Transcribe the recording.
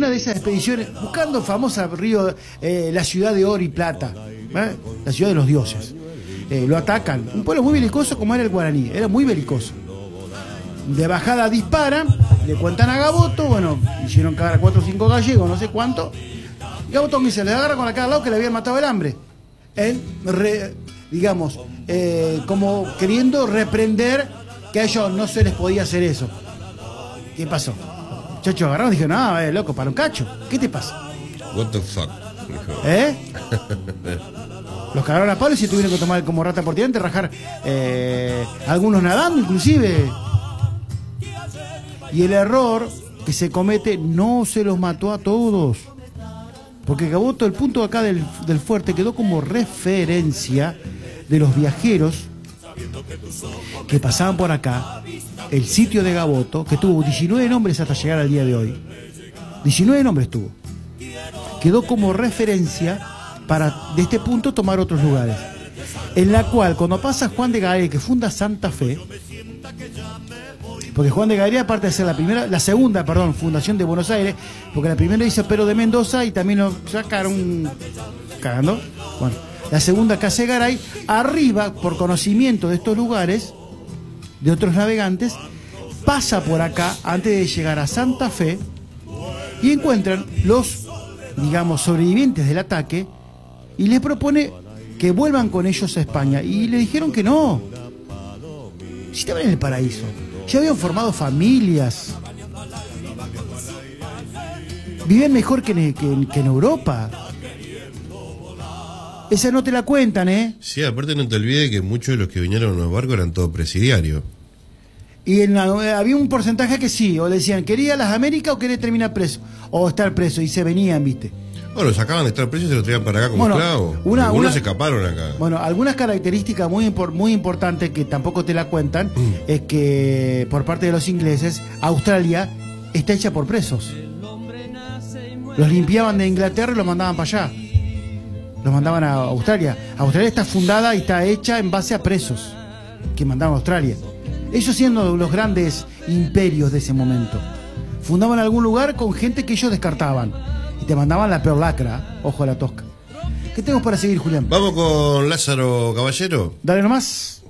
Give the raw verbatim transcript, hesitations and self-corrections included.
una de esas expediciones, buscando famosa río, eh, la ciudad de oro y plata, ¿eh? La ciudad de los dioses. Eh, lo atacan. Un pueblo muy belicoso como era el guaraní, era muy belicoso. De bajada disparan, le cuentan a Gaboto, bueno, hicieron cagar a cuatro o cinco gallegos, no sé cuánto. Gaboto que se le agarra con la cara al lado que le habían matado el hambre. Él, re, digamos, eh, como queriendo reprender que a ellos no se les podía hacer eso. ¿Qué pasó? Muchachos agarraron y dijeron, no, eh, loco, para un cacho. ¿Qué te pasa? What the fuck? ¿Eh? Los cagaron a palo y se tuvieron que tomar como rata por diante, rajar eh, algunos nadando inclusive. Y el error que se comete no se los mató a todos. Porque Gaboto, el punto acá del, del fuerte, quedó como referencia de los viajeros que pasaban por acá, el sitio de Gaboto, que tuvo diecinueve nombres hasta llegar al día de hoy. diecinueve nombres tuvo. Quedó como referencia para de este punto tomar otros lugares. En la cual, cuando pasa Juan de Garay, que funda Santa Fe, porque Juan de Garay, aparte de ser la primera, la segunda, perdón, fundación de Buenos Aires, porque la primera hizo Pero de Mendoza y también lo sacaron cagando. Bueno, la segunda que hace Garay, arriba, por conocimiento de estos lugares, de otros navegantes, pasa por acá antes de llegar a Santa Fe y encuentran los, digamos, sobrevivientes del ataque y les propone que vuelvan con ellos a España. Y le dijeron que no. Si estaban en el paraíso, ya habían formado familias, viven mejor que en, que, que en Europa. Esa no te la cuentan, ¿eh? Sí, aparte no te olvides que muchos de los que vinieron en los barcos eran todos presidiarios. Y en la, había un porcentaje que sí, o le decían, ¿quería las Américas o quería terminar preso? O estar preso, y se venían, ¿viste? Bueno, los sacaban de estar presos y se los traían para acá como bueno, esclavos. Una, Algunos una, se escaparon acá. Bueno, algunas características muy, impor, muy importantes que tampoco te la cuentan, mm. es que por parte de los ingleses, Australia está hecha por presos. Los limpiaban de Inglaterra y los mandaban para allá. Los mandaban a Australia. Australia está fundada y está hecha en base a presos que mandaban a Australia. Ellos siendo los grandes imperios de ese momento. Fundaban algún lugar con gente que ellos descartaban. Y te mandaban la peor lacra. Ojo a la tosca. ¿Qué tenemos para seguir, Julián? Vamos con Lázaro Caballero. Dale nomás.